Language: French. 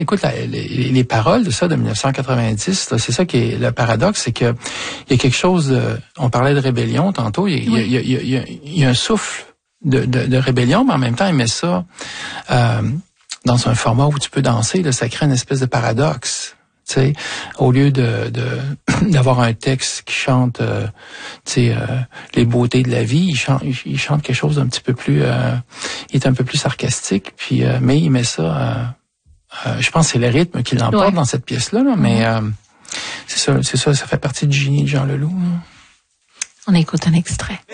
Écoute, les paroles de ça, de 1990, là, c'est ça qui est le paradoxe, c'est que il y a quelque chose on parlait de rébellion tantôt, il y a un souffle de rébellion, mais en même temps, il met ça dans un format où tu peux danser, là, ça crée une espèce de paradoxe. Tu sais, au lieu d'avoir un texte qui chante les beautés de la vie, il chante quelque chose d'un petit peu plus il est un peu plus sarcastique, puis mais il met ça je pense que c'est le rythme qui l'emporte dans cette pièce-là, là, mais c'est ça, ça fait partie du génie de Jean Leloup. On écoute un extrait.